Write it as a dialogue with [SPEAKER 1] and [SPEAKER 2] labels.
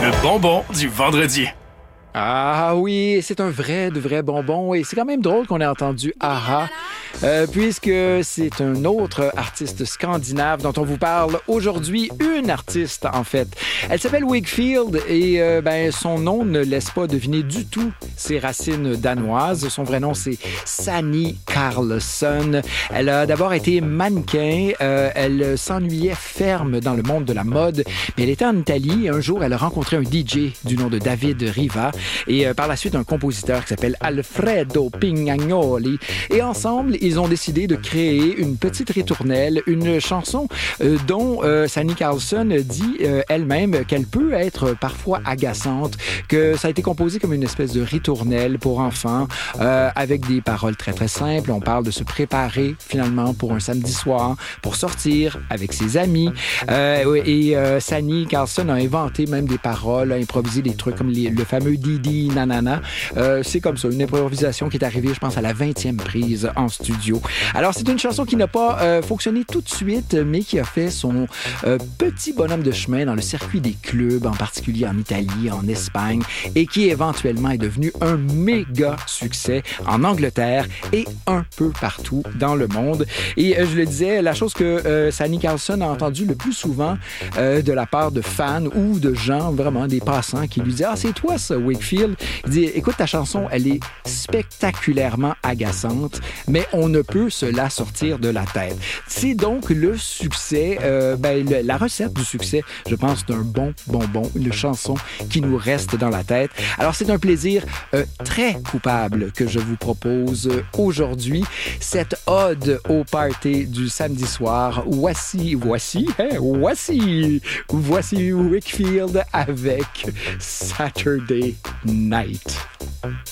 [SPEAKER 1] Le bonbon du vendredi.
[SPEAKER 2] Ah oui, c'est un vrai de vrai bonbon et c'est quand même drôle qu'on ait entendu AHA puisque c'est un autre artiste scandinave dont on vous parle aujourd'hui, une artiste en fait. Elle s'appelle Wakefield et son nom ne laisse pas deviner du tout ses racines danoises. Son vrai nom c'est Sanny Karlsson. Elle a d'abord été mannequin, elle s'ennuyait ferme dans le monde de la mode, mais elle était en Italie et un jour elle a rencontré un DJ du nom de David Riva et par la suite un compositeur qui s'appelle Alfredo Pignanoli et ensemble ils ont décidé de créer une petite ritournelle, une chanson dont Sanny Karlsson dit elle-même qu'elle peut être parfois agaçante, que ça a été composé comme une espèce de ritournelle pour enfants avec des paroles très très simples. On parle de se préparer finalement pour un samedi soir, pour sortir avec ses amis et Sanny Karlsson a inventé même des paroles, a improvisé des trucs comme le fameux Didi Nanana. C'est comme ça, une improvisation qui est arrivée, je pense, à la 20e prise en studio. Alors, c'est une chanson qui n'a pas fonctionné tout de suite, mais qui a fait son petit bonhomme de chemin dans le circuit des clubs, en particulier en Italie, en Espagne, et qui éventuellement est devenu un méga succès en Angleterre et un peu partout dans le monde. Et je le disais, la chose que Sanny Karlsson a entendue le plus souvent de la part de fans ou de gens, vraiment des passants, qui lui disaient « Ah, c'est toi ça, Wakefield ». Il dit « Écoute, ta chanson, elle est spectaculairement agaçante, mais on ne peut se la sortir de la tête. » C'est donc le succès, la recette du succès, je pense, d'un bon bonbon, une chanson qui nous reste dans la tête. Alors, c'est un plaisir très coupable que je vous propose aujourd'hui. Cette ode au party du samedi soir. Voici Wakefield avec Saturday Night.